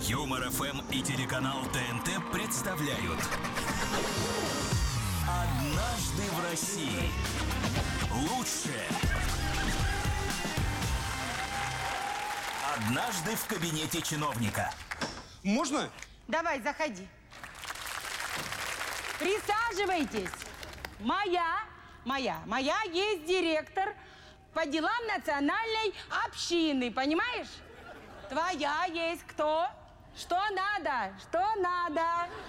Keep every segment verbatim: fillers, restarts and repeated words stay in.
Юмор эф эм и телеканал Тэ эн тэ представляют «Однажды в России». Лучшее. Однажды в кабинете чиновника. Можно? Давай, заходи. Присаживайтесь. Моя, моя, моя есть директор по делам национальной общины, понимаешь? Твоя есть кто? Что надо? Что надо?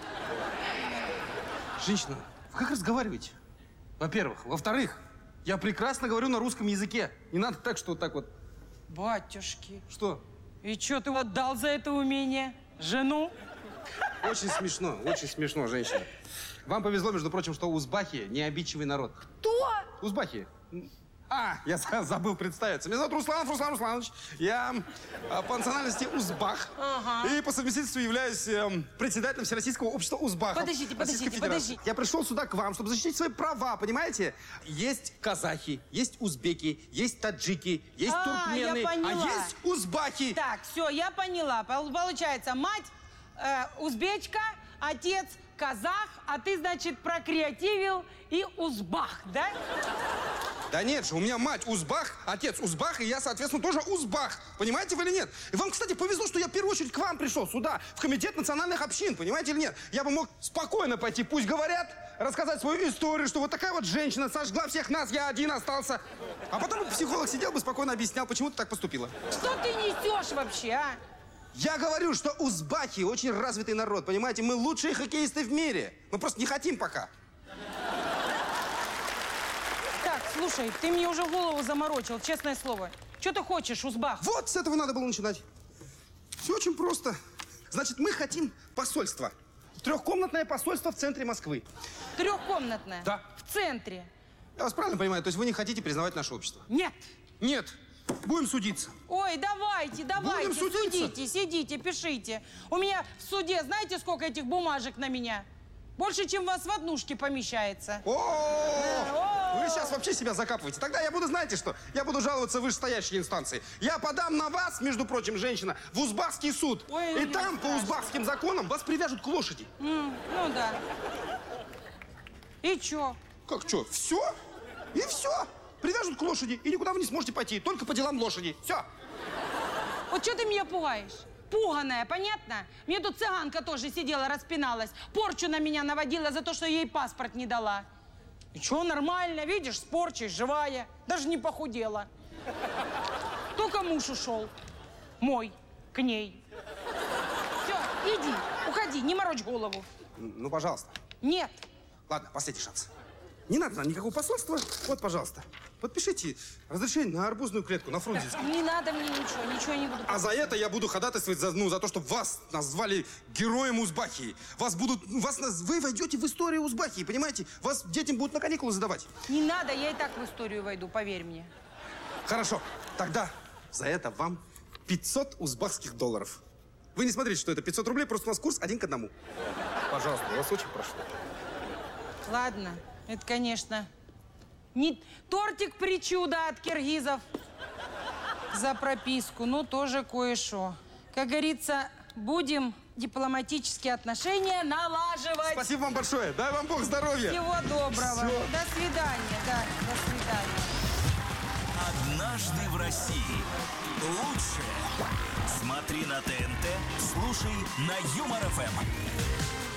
Женщина, вы как разговариваете? Во-первых. Во-вторых, я прекрасно говорю на русском языке. Не надо так, что вот так вот. Батюшки. Что? И что ты отдал за это умение? Жену? Очень смешно, очень смешно, женщина. Вам повезло, между прочим, что узбахи не обидчивый народ. Кто? Узбахи. А, я забыл представиться. Меня зовут Руслан, Руслан Русланович. Я а, по национальности узбах. Ага. И по совместительству являюсь э, председателем Всероссийского общества узбахов. Подождите, подождите, Российской Федерации. подождите. Я пришел сюда к вам, чтобы защитить свои права, понимаете? Есть казахи, есть узбеки, есть таджики, есть А, туркмены, я поняла. а есть узбахи. Так, все, я поняла. Пол- Получается, мать э, узбечка, отец казах, а ты, значит, прокреативил и узбах, да? Да нет же, у меня мать узбах, отец узбах, и я, соответственно, тоже узбах. Понимаете вы или нет? И вам, кстати, повезло, что я в первую очередь к вам пришел сюда, в Комитет национальных общин, понимаете или нет? Я бы мог спокойно пойти, пусть говорят, рассказать свою историю, что вот такая вот женщина сожгла всех нас, я один остался. А потом бы психолог сидел бы спокойно объяснял, почему ты так поступила. Что ты несешь вообще, а? Я говорю, что узбаки очень развитый народ, понимаете? Мы лучшие хоккеисты в мире. Мы просто не хотим пока. Так, слушай, ты мне уже голову заморочил, честное слово. Что ты хочешь, узбах? Вот с этого надо было начинать. Все очень просто. Значит, мы хотим посольство. Трехкомнатное посольство в центре Москвы. Трехкомнатная? Да. В центре? Я вас правильно понимаю? То есть вы не хотите признавать наше общество? Нет. Нет. Будем судиться. Ой, давайте, давайте, Будем судиться. судите, сидите, пишите. У меня в суде, знаете, сколько этих бумажек на меня? Больше, чем у вас в однушке помещается. О, вы сейчас вообще себя закапываете. Тогда я буду, знаете что? Я буду жаловаться в вышестоящие инстанции. Я подам на вас, между прочим, женщина, в узбахский суд. Ой, И там, по узбахским законам, вас привяжут к лошади. М, ну да. И чё? Как что? Все? И все? Привяжут к лошади, и никуда вы не сможете пойти. Только по делам лошади. Все. Вот что ты меня пугаешь? Пуганая, понятно? Мне тут цыганка тоже сидела, распиналась. Порчу на меня наводила за то, что я ей паспорт не дала. И чё, нормально, видишь, с порчей, живая. Даже не похудела. Только муж ушел. Мой. К ней. Все, иди, уходи, не морочь голову. Ну, пожалуйста. Нет. Ладно, последний шанс. Не надо нам никакого посольства. Вот, пожалуйста, подпишите разрешение на арбузную клетку на Фрунзенской. Не надо мне ничего, ничего не буду. А за это я буду ходатайствовать за, ну, за то, чтобы вас назвали героем Узбахии. Вас будут, вас, наз- вы войдете в историю Узбахии, понимаете? Вас детям будут на каникулы задавать. Не надо, я и так в историю войду, поверь мне. Хорошо, тогда за это вам пятьсот узбахских долларов. Вы не смотрите, что это пятьсот рублей, просто у нас курс один к одному. Пожалуйста, я вас очень прошу. Ладно, это, конечно, не тортик причуда от киргизов за прописку, но тоже кое-что. Как говорится, будем дипломатические отношения налаживать. Спасибо вам большое. Дай вам Бог здоровья. Всего доброго. Всё. До свидания, да, до свидания. «Однажды в России». Лучшее. Смотри на Тэ эн тэ, слушай на Юмор эф эм.